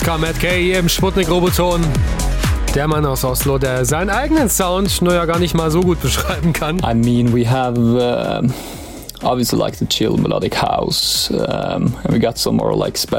kam Matt Kay hier im Sputnik-Roboton. Der Mann aus Oslo, der seinen eigenen Sound nur ja gar nicht mal so gut beschreiben kann. I mean, we have obviously like the chill melodic house, and we got some more like